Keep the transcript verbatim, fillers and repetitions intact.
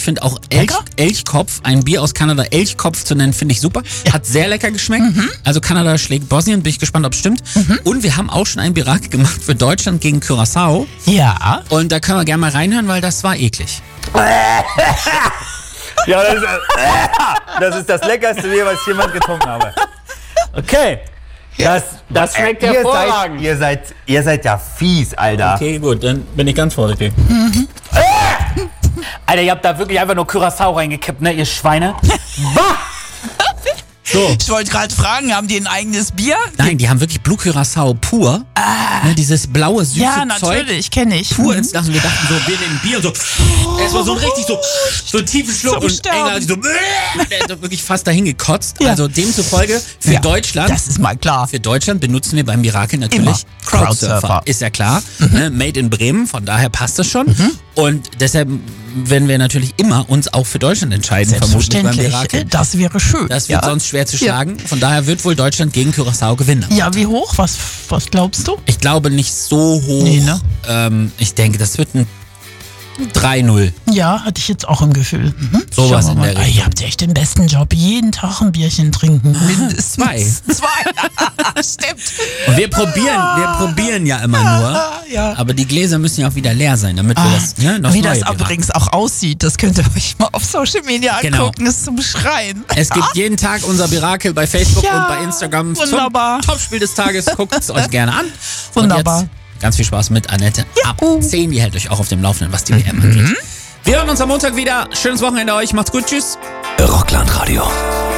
finde auch Elch, Elchkopf, ein Bier aus Kanada, Elchkopf zu nennen, finde ich super. Ja. Hat sehr lecker geschmeckt. Mhm. Also Kanada schlägt Bosnien, bin ich gespannt, ob es stimmt. Mhm. Und wir haben auch schon ein Bierake gemacht für Deutschland gegen Curaçao. Ja. Und da können wir gerne mal reinhören, weil das war eklig. Ja, das ist, das ist das leckerste Bier, was ich jemals getrunken habe. Okay. Das, das schmeckt ihr hervorragend. Seid, ihr, seid, ihr seid ja fies, Alter. Okay, gut, dann bin ich ganz vorsichtig. Mhm. Alter, ihr habt da wirklich einfach nur Curaçao reingekippt, ne, ihr Schweine? Bah! So. Ich wollte gerade fragen, haben die ein eigenes Bier? Nein, die haben wirklich Blue Curaçao pur. Ah. Ne, dieses blaue, süße ja, Zeug. Ja, natürlich, kenne ich. Pur mhm. ins Glas. Und wir dachten so, wir nehmen Bier und so. Oh, es war so ein richtig so, so ein tiefes Schluck. Und Engel hat so, der hat wirklich fast dahin gekotzt. Ja. Also demzufolge für ja, Deutschland. Das ist mal klar. Für Deutschland benutzen wir beim Bierake natürlich Crowdsurfer. Crowdsurfer. Ist ja klar. Mhm. Ne, made in Bremen, von daher passt das schon. Mhm. Und deshalb werden wir natürlich immer uns auch für Deutschland entscheiden, vermutlich beim Bierake. Das wäre schön. Das wird ja. sonst schwer zu schlagen. Ja. Von daher wird wohl Deutschland gegen Curaçao gewinnen. Ja, wie hoch? Was, was glaubst du? Ich glaube nicht so hoch. Nee, ne? ähm, ich denke, das wird ein drei null. Ja, hatte ich jetzt auch im Gefühl. Mhm. Sowas in der Richtung. Ah, ihr habt echt den besten Job. Jeden Tag ein Bierchen trinken. Mindestens zwei. Zwei. Stimmt. Und wir probieren, wir probieren ja immer nur. Ja. Aber die Gläser müssen ja auch wieder leer sein, damit wir ah, das ne, noch wie neu das übrigens auch aussieht, das könnt ihr euch mal auf Social Media genau. angucken. Ist zum Schreien. Es gibt jeden Tag unser Birakel bei Facebook ja, und bei Instagram. Wunderbar. Zum Topspiel des Tages. Guckt es euch gerne an. Wunderbar. Und jetzt ganz viel Spaß mit Annette. Ja. Ab zehn, die hält euch auch auf dem Laufenden, was die W M angeht. Wir hören uns am Montag wieder. Schönes Wochenende euch. Macht's gut. Tschüss. Rockland Radio.